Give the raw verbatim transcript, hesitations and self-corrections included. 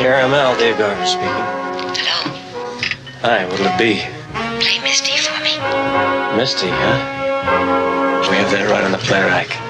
Caramel, Dave Garver speaking. Hello? Hi, what'll it be? Play Misty for me. Misty, huh? We have that right on the player rack.